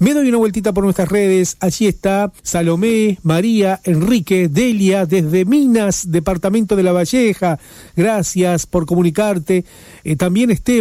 Me doy una vueltita por nuestras redes, allí está Salomé, María, Enrique, Delia, desde Minas, departamento de La Valleja, gracias por comunicarte, también Esteban.